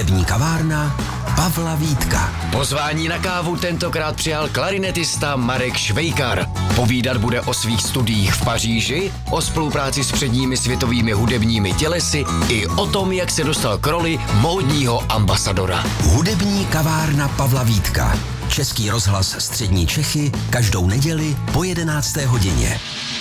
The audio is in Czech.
Hudební kavárna Pavla Vítka. Pozvání na kávu tentokrát přijal klarinetista Marek Švejkar. Povídat bude o svých studiích v Paříži, o spolupráci s předními světovými hudebními tělesy i o tom, jak se dostal k roli módního ambasadora. Hudební kavárna Pavla Vítka. Český rozhlas Střední Čechy každou neděli po 11. hodině.